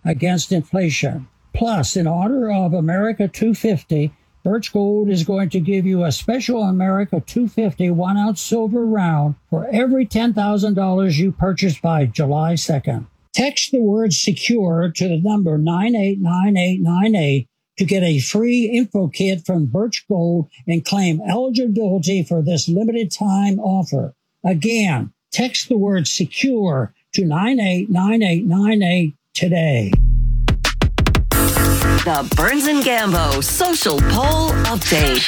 against inflation. Plus, in honor of America 250, Birch Gold is going to give you a special America 250 1-ounce silver round for every $10,000 you purchase by July 2nd. Text the word SECURE to the number 989898 to get a free info kit from Birch Gold and claim eligibility for this limited time offer. Again, text the word SECURE to 989898 today. The Burns and Gambo Social Poll Update.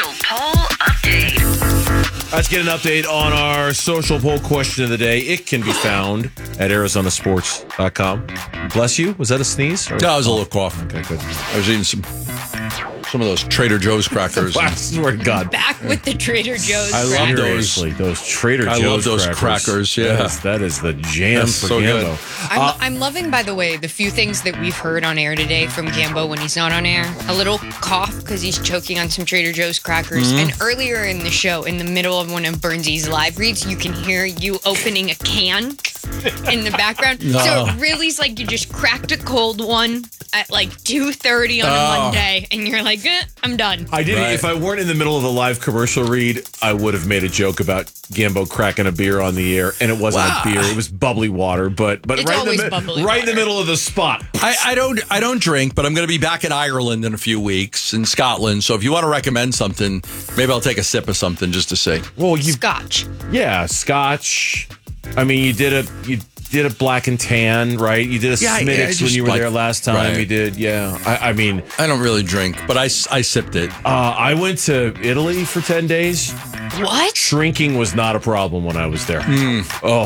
Let's get an update on our social poll question of the day. It can be found at ArizonaSports.com. Bless you. Was that a sneeze? No, it was a little cough. Okay, good. I was eating some of those Trader Joe's crackers. I swear to God. Back with the Trader Joe's I love crackers. Those Trader Joe's I love those crackers, yeah. That is the jam That's for so Gambo. good. I'm loving, by the way, the few things that we've heard on air today from Gambo when he's not on air. A little cough because he's choking on some Trader Joe's crackers. And earlier in the show, in the middle of one of Burnsy's live reads, you can hear you opening a can in the background. No. So it really is like you just cracked a cold one at like 2:30 on a Monday, and you're like, I'm done. I did. Right. If I weren't in the middle of a live commercial read, I would have made a joke about Gambo cracking a beer on the air, and it wasn't a beer; it was bubbly water. But It's right always in the bubbly right in the water. middle of the spot. I don't drink, but I'm going to be back in Ireland in a few weeks, in Scotland. So if you want to recommend something, maybe I'll take a sip of something just to see. Well, Scotch. Scotch. I mean, you did a black and tan, right? You did a Smittix when you were there last time. Right. You did, yeah. I mean, I don't really drink, but I sipped it. I went to Italy for 10 days. What? Drinking was not a problem when I was there. Oh,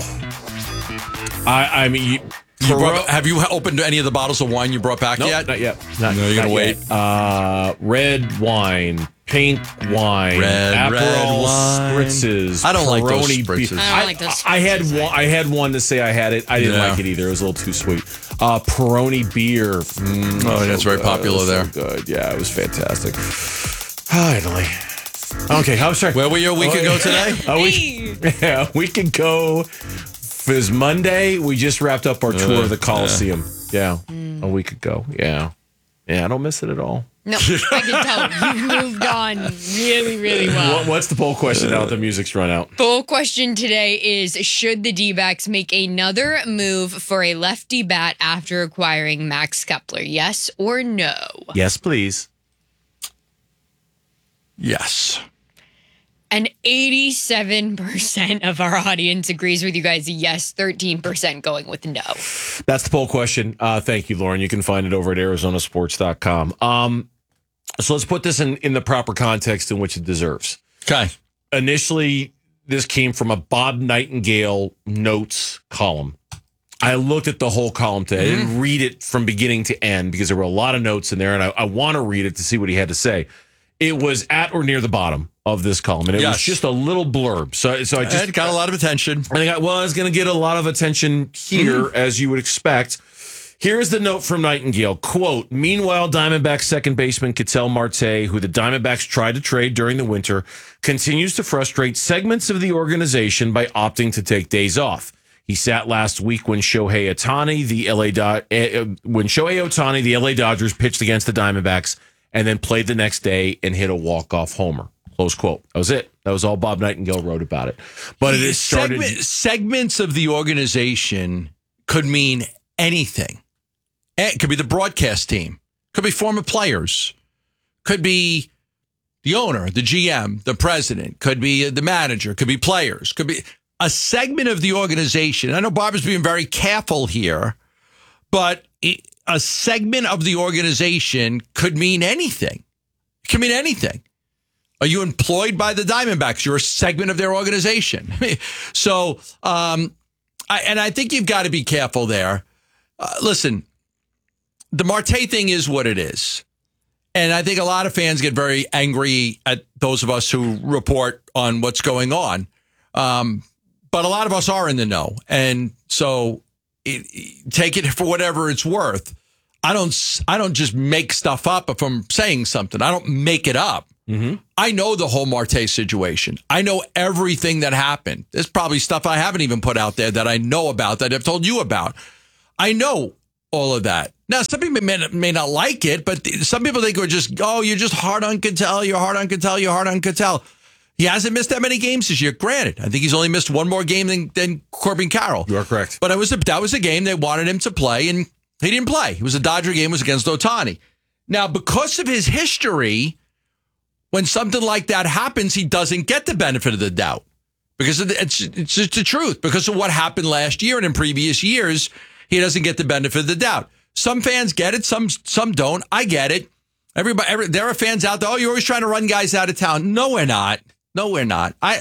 I mean, Have you opened any of the bottles of wine you brought back nope, yet? not yet. No, you're gonna wait. Red wine, pink wine, Red Aperol wine. spritzes. I don't like those Peroni spritzes. beer. I don't like those I had spritzes one. I had one to say I had it. I didn't Yeah. like it either. It was a little too sweet. Peroni beer. That's very popular there. So good. Yeah, it was fantastic. Italy. Okay, I was trying. Where were you a week ago today? A week ago. It was Monday. We just wrapped up our tour of the Coliseum. Yeah, a week ago. Yeah, I don't miss it at all. No, I can tell. You've moved on really, really well. What's the poll question now that the music's run out? Poll question today is, should the D-backs make another move for a lefty bat after acquiring Max Kepler? Yes or no? Yes, please. Yes. And 87% of our audience agrees with you guys. Yes, 13% going with no. That's the poll question. Thank you, Lauren. You can find it over at ArizonaSports.com. So let's put this in the proper context in which it deserves. Okay. Initially, this came from a Bob Nightingale notes column. I looked at the whole column today. I didn't read it from beginning to end because there were a lot of notes in there, and I want to read it to see what he had to say. It was at or near the bottom of this column, and it was just a little blurb. So I just It got a lot of attention. I think, it's going to get a lot of attention here, as you would expect. Here's the note from Nightingale. Quote, meanwhile, Diamondbacks second baseman Ketel Marte, who the Diamondbacks tried to trade during the winter, continues to frustrate segments of the organization by opting to take days off. He sat last week when Shohei Ohtani, the LA Dodgers, pitched against the Diamondbacks, and then played the next day and hit a walk-off homer. Close quote. That was it. That was all Bob Nightingale wrote about it. But it is started. Segments of the organization could mean anything. It could be the broadcast team. Could be former players. Could be the owner, the GM, the president. Could be the manager. Could be players. Could be a segment of the organization. I know Bob is being very careful here, but a segment of the organization could mean anything. It could mean anything. Are you employed by the Diamondbacks? You're a segment of their organization. So, I think you've got to be careful there. Listen, the Marte thing is what it is. And I think a lot of fans get very angry at those of us who report on what's going on. But a lot of us are in the know. And so take it for whatever it's worth. I don't just make stuff up if I'm saying something. I don't make it up. Mm-hmm. I know the whole Marte situation. I know everything that happened. There's probably stuff I haven't even put out there that I know about, that I've told you about. I know all of that. Now, some people may not like it, but some people think we're just, you're just hard on Cattell, you're hard on Cattell, you're hard on Cattell. He hasn't missed that many games this year. Granted, I think he's only missed one more game than Corbin Carroll. You are correct. But that was a game they wanted him to play, and he didn't play. It was a Dodger game. It was against Ohtani. Now, because of his history, when something like that happens, he doesn't get the benefit of the doubt. Because it's just the truth. Because of what happened last year and in previous years, he doesn't get the benefit of the doubt. Some fans get it, some don't. I get it. There are fans out there, you're always trying to run guys out of town. No, we're not. No, we're not. I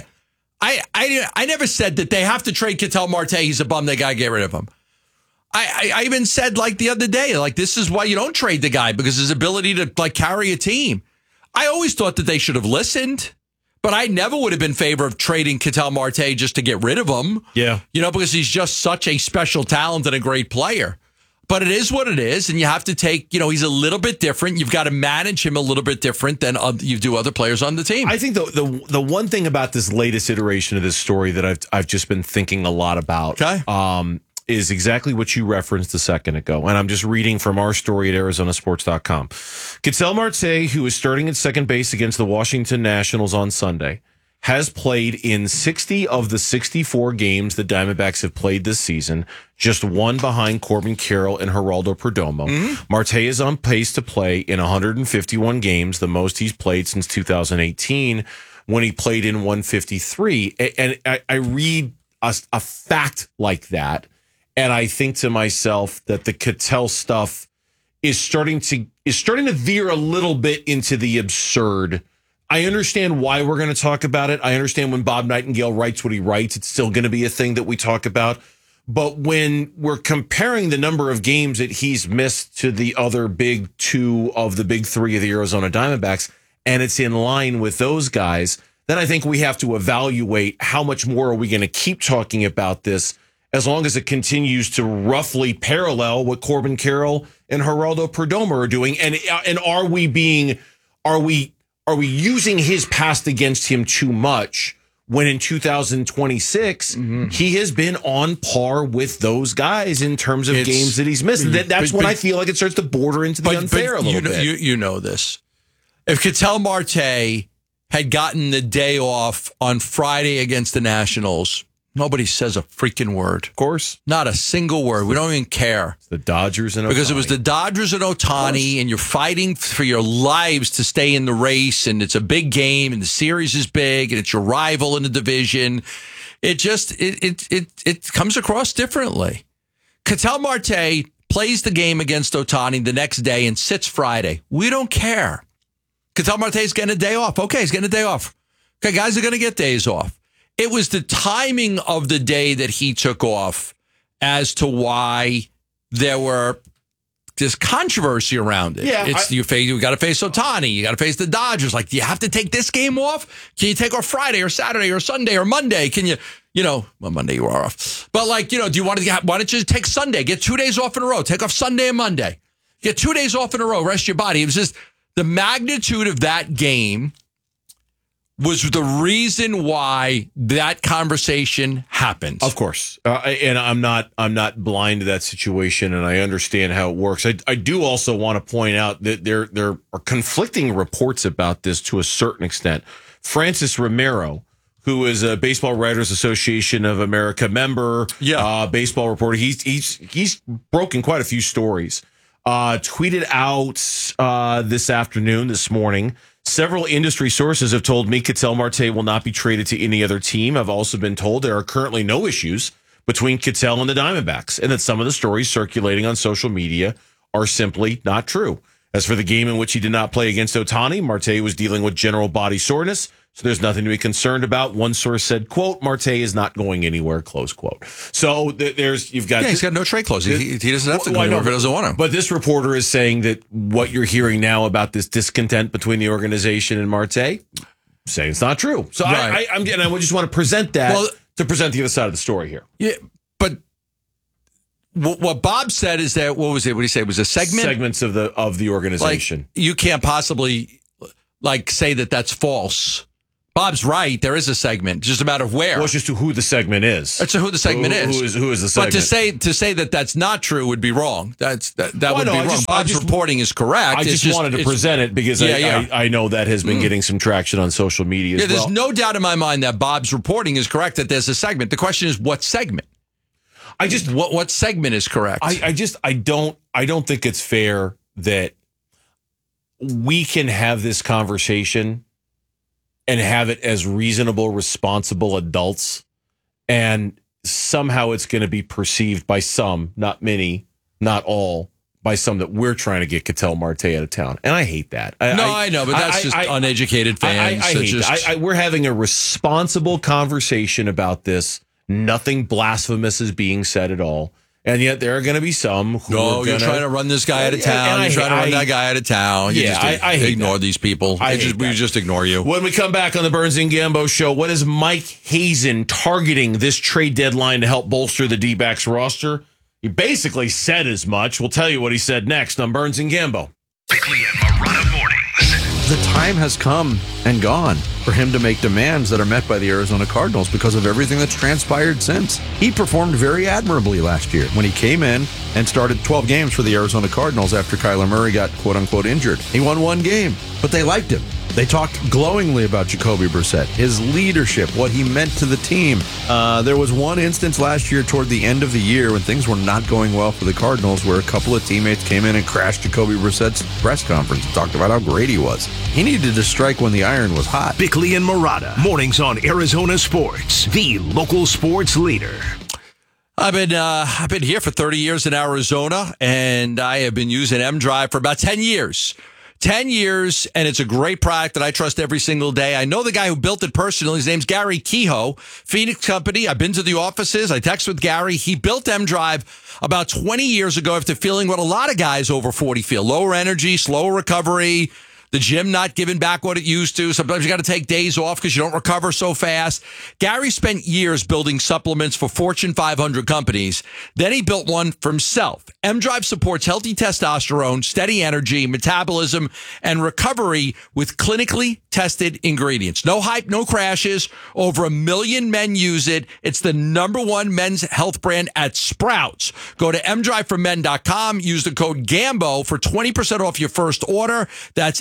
never said that they have to trade Ketel Marte. He's a bum. They got to get rid of him. I even said like the other day, like this is why you don't trade the guy, because his ability to like carry a team. I always thought that they should have listened, but I never would have been in favor of trading Ketel Marte just to get rid of him. Yeah. Because he's just such a special talent and a great player. But it is what it is, and you have to take, he's a little bit different. You've got to manage him a little bit different than you do other players on the team. I think the one thing about this latest iteration of this story that I've just been thinking a lot about is exactly what you referenced a second ago. And I'm just reading from our story at ArizonaSports.com. Ketel Marte, who is starting at second base against the Washington Nationals on Sunday, has played in 60 of the 64 games the Diamondbacks have played this season, just one behind Corbin Carroll and Geraldo Perdomo. Mm-hmm. Marte is on pace to play in 151 games, the most he's played since 2018, when he played in 153. And I read a fact like that, and I think to myself that the Ketel stuff is starting to veer a little bit into the absurd. I understand why we're going to talk about it. I understand when Bob Nightingale writes what he writes, it's still going to be a thing that we talk about. But when we're comparing the number of games that he's missed to the other big two of the big three of the Arizona Diamondbacks, and it's in line with those guys, then I think we have to evaluate how much more are we going to keep talking about this as long as it continues to roughly parallel what Corbin Carroll and Geraldo Perdomo are doing. And are we using his past against him too much when in 2026, he has been on par with those guys in terms of games that he's missed? That's when I feel like it starts to border into the unfair a little bit. You know this. If Ketel Marte had gotten the day off on Friday against the Nationals, nobody says a freaking word. Of course. Not a single word. We don't even care. The Dodgers and Ohtani. Because it was the Dodgers and Ohtani, and you're fighting for your lives to stay in the race, and it's a big game, and the series is big, and it's your rival in the division. It just, it comes across differently. Ketel Marte plays the game against Ohtani the next day and sits Friday. We don't care. Ketel Marte's getting a day off. Okay, he's getting a day off. Okay, guys are going to get days off. It was the timing of the day that he took off as to why there were this controversy around it. Yeah, you got to face Ohtani. You got to face the Dodgers. Like, do you have to take this game off? Can you take off Friday or Saturday or Sunday or Monday? Can you, well, Monday you are off. But like, do you want to why don't you take Sunday? Get 2 days off in a row. Take off Sunday and Monday. Get 2 days off in a row. Rest your body. It was just the magnitude of that game was the reason why that conversation happened. Of course. And I'm not blind to that situation, and I understand how it works. I do also want to point out that there are conflicting reports about this to a certain extent. Francis Romero, who is a Baseball Writers Association of America member, baseball reporter, he's broken quite a few stories. Tweeted out this morning, several industry sources have told me Ketel Marte will not be traded to any other team. I've also been told there are currently no issues between Ketel and the Diamondbacks, and that some of the stories circulating on social media are simply not true. As for the game in which he did not play against Ohtani, Marte was dealing with general body soreness, so there's nothing to be concerned about. One source said, quote, Marte is not going anywhere, close quote. So he's got no trade clause. He doesn't have to go anywhere if he doesn't want to. But this reporter is saying that what you're hearing now about this discontent between the organization and Marte, saying it's not true. So right. I just want to present that to present the other side of the story here. Yeah, but what Bob said is that, what was it? What did he say? It was a segment? Segments of the organization. Like, you can't possibly say that that's false. Bob's right. There is a segment, just a matter of where. Well, it's just who the segment is. It's who the segment is. Who is the segment? But to say that that's not true would be wrong. That would be wrong. Bob's just reporting is correct. I just wanted to present it because I know that has been getting some traction on social media as well. There's no doubt in my mind that Bob's reporting is correct, that there's a segment. The question is, what segment? What segment is correct? I don't think it's fair that we can have this conversation and have it as reasonable, responsible adults, and somehow it's going to be perceived by some, not many, not all, by some that we're trying to get Ketel Marte out of town. And I hate that. I know, but that's just uneducated fans. I hate that. We're having a responsible conversation about this. Nothing blasphemous is being said at all. And yet there are going to be some who are you're trying to run this guy out of town. You're trying to run that guy out of town. I ignore these people. We just ignore you. When we come back on the Burns and Gambo show, what is Mike Hazen targeting this trade deadline to help bolster the D-backs roster? He basically said as much. We'll tell you what he said next on Burns and Gambo. Bickley and Marotta mornings. The time has come and gone for him to make demands that are met by the Arizona Cardinals because of everything that's transpired since. He performed very admirably last year when he came in and started 12 games for the Arizona Cardinals after Kyler Murray got quote-unquote injured. He won one game, but they liked him. They talked glowingly about Jacoby Brissett, his leadership, what he meant to the team. There was one instance last year toward the end of the year when things were not going well for the Cardinals where a couple of teammates came in and crashed Jacoby Brissett's press conference and talked about how great he was. He needed to strike when the iron was hot. Bickley and Marotta, mornings on Arizona Sports, the local sports leader. I've been here for 30 years in Arizona, and I have been using M-Drive for about 10 years. 10 years, and it's a great product that I trust every single day. I know the guy who built it personally. His name's Gary Kehoe, Phoenix Company. I've been to the offices. I text with Gary. He built M-Drive about 20 years ago after feeling what a lot of guys over 40 feel. Lower energy, slower recovery, the gym not giving back what it used to. Sometimes you got to take days off because you don't recover so fast. Gary spent years building supplements for Fortune 500 companies. Then he built one for himself. M-Drive supports healthy testosterone, steady energy, metabolism, and recovery with clinically tested ingredients. No hype, no crashes. Over 1 million men use it. It's the #1 men's health brand at Sprouts. Go to mdriveformen.com. Use the code GAMBO for 20% off your first order. That's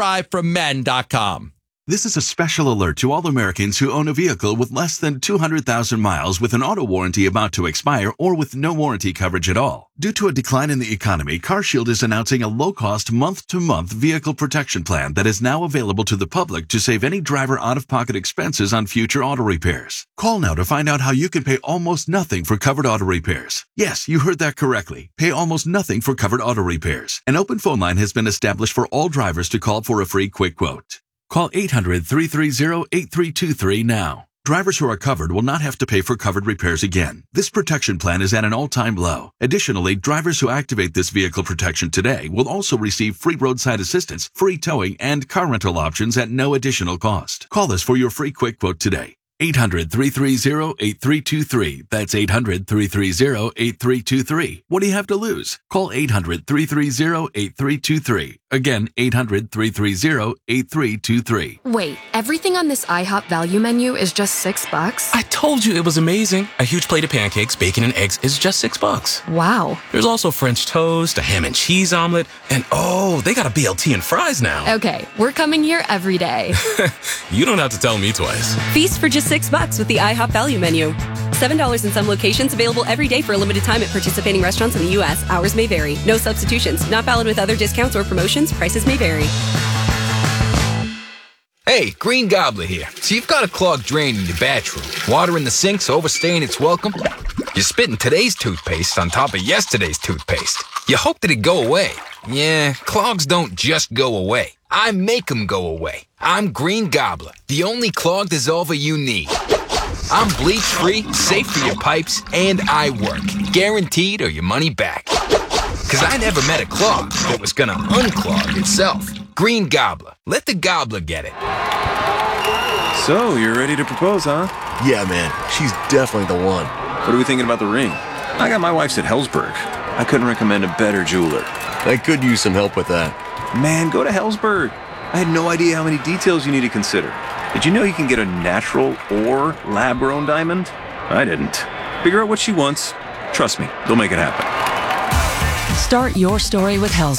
mdriveformen.com. This is a special alert to all Americans who own a vehicle with less than 200,000 miles with an auto warranty about to expire or with no warranty coverage at all. Due to a decline in the economy, CarShield is announcing a low-cost month-to-month vehicle protection plan that is now available to the public to save any driver out-of-pocket expenses on future auto repairs. Call now to find out how you can pay almost nothing for covered auto repairs. Yes, you heard that correctly. Pay almost nothing for covered auto repairs. An open phone line has been established for all drivers to call for a free quick quote. Call 800-330-8323 now. Drivers who are covered will not have to pay for covered repairs again. This protection plan is at an all-time low. Additionally, drivers who activate this vehicle protection today will also receive free roadside assistance, free towing, and car rental options at no additional cost. Call us for your free quick quote today. 800-330-8323. That's 800-330-8323. What do you have to lose? Call 800-330-8323. Again, 800-330-8323. Wait, everything on this IHOP value menu is just $6? I told you it was amazing. A huge plate of pancakes, bacon, and eggs is just $6. Wow. There's also French toast, a ham and cheese omelet, and oh, they got a BLT and fries now. Okay, we're coming here every day. You don't have to tell me twice. Feast for just $6 with the IHOP value menu. $7 in some locations, available every day for a limited time at participating restaurants in the U.S. Hours may vary. No substitutions. Not valid with other discounts or promotions. Prices may vary. Hey, Green Gobbler here. So you've got a clogged drain in your bathroom. Water in the sink's overstaying its welcome. You're spitting today's toothpaste on top of yesterday's toothpaste. You hope that it'd go away. Yeah, clogs don't just go away. I make them go away. I'm Green Gobbler, the only clog dissolver you need. I'm bleach-free, safe for your pipes, and I work. Guaranteed or your money back. Because I never met a clog that was gonna unclog itself. Green Gobbler. Let the gobbler get it. So, you're ready to propose, huh? Yeah, man. She's definitely the one. What are we thinking about the ring? I got my wife's at Helzberg. I couldn't recommend a better jeweler. I could use some help with that. Man, go to Helzberg. I had no idea how many details you need to consider. Did you know you can get a natural or lab-grown diamond? I didn't. Figure out what she wants. Trust me, they'll make it happen. Start your story with Hell's